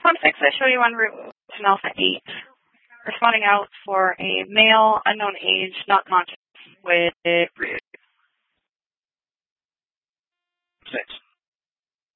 Form 6, I show you en route to Alpha 8. Responding out for a male, unknown age, not conscious, with bruise.